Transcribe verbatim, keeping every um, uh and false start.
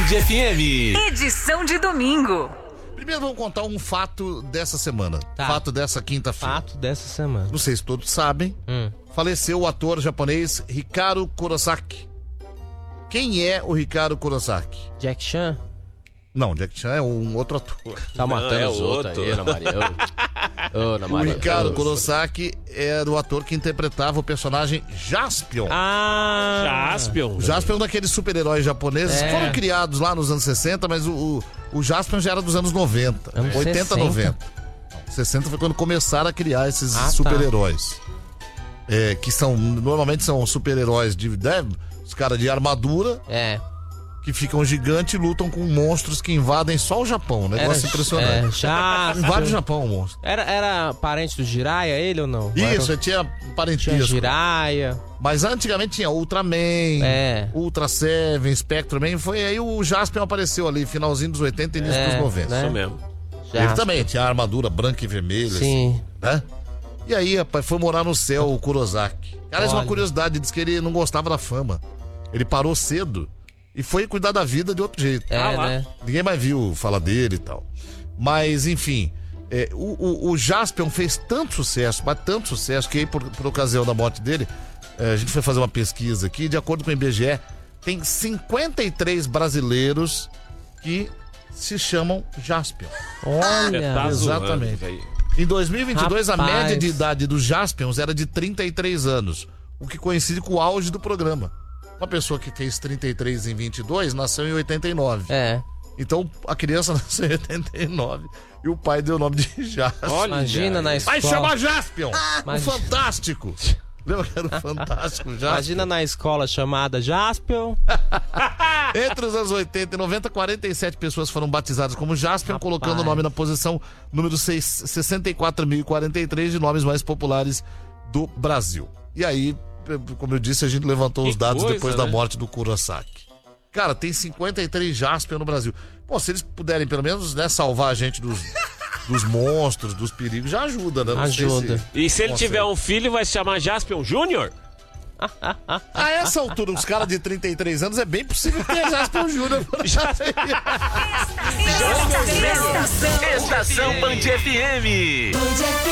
Band F M. Edição de domingo. Primeiro vamos contar um fato dessa semana. Tá. Fato dessa quinta-feira. Fato dessa semana. Não sei se todos sabem. Hum. Faleceu o ator japonês Ricardo Kurosaki. Quem é o Ricardo Kurosaki? Jack Chan? Não, Jack Chan é um outro ator. Tá matando é os outros outro. aí, Ana Maria. Ô, ô, Ana O Maria. Ricardo Ô. Kurosaki era o ator que interpretava o personagem Jaspion. Ah! Jaspion. O Jaspion é um daqueles super-heróis japoneses que É. foram criados lá nos anos sessenta, mas o, o, o Jaspion já era dos anos noventa. Anos oitenta, sessenta. noventa. sessenta foi quando começaram a criar esses Ah, tá. super-heróis. É, que são, normalmente são super-heróis de, né, os caras de armadura, É. que ficam gigantes e lutam com monstros que invadem só o Japão. Um negócio impressionante. É, já. Invade o Japão o monstro. Era, era parente do Jiraiya, ele ou não? Isso, Era- tinha Tinha parentesco. Jiraiya. Mas antigamente tinha Ultraman, É. Ultra Seven, Spectreman. Foi aí o Jaspion apareceu ali, finalzinho dos oitenta e início É, dos noventa. né? Isso mesmo. Ele Já. também tinha a armadura branca e vermelha, Sim. assim, né? E aí, rapaz, foi morar no céu o Kurosaki. Cara, isso é uma Olha. curiosidade, diz que ele não gostava da fama. Ele parou cedo e foi cuidar da vida de outro jeito. É, Ah, lá. né? Ninguém mais viu falar dele e tal. Mas, enfim, é, o, o, o Jaspion fez tanto sucesso, mas tanto sucesso, que aí, por, por ocasião da morte dele, é, a gente foi fazer uma pesquisa aqui, de acordo com o I B G E, tem cinquenta e três brasileiros que se chamam Jaspion. Você Olha. tá zoando, exatamente. velho. Em dois mil e vinte e dois, a Rapaz. média de idade dos Jaspions era de trinta e três anos, o que coincide com o auge do programa. Uma pessoa que fez trinta e três em vinte e dois nasceu em oitenta e nove. É. Então a criança nasceu em oitenta e nove e o pai deu o nome de Jaspion. Olha. Imagina na escola. Vai chamar Jaspion! O Imagina- Fantástico! Lembra que era o Fantástico Jaspion? Imagina na escola chamada Jaspion. Entre os anos oitenta e noventa, quarenta e sete pessoas foram batizadas como Jaspion, Rapaz. colocando o nome na posição número seis- sessenta e quatro mil e quarenta e três de nomes mais populares do Brasil. E aí, como eu disse, a gente levantou Que os dados coisa, depois da né? morte do Kurosaki. Cara, tem cinquenta e três Jaspion no Brasil. Pô, se eles puderem pelo menos, né, salvar a gente dos, dos monstros, dos perigos, já ajuda, né? Não sei Ajuda. se- E se ele consegue. tiver um filho, vai se chamar Jaspion Júnior? A essa altura, os caras de trinta e três anos, é bem possível ter Jaspion Júnior. Estação, Estação Band F M. Band F M.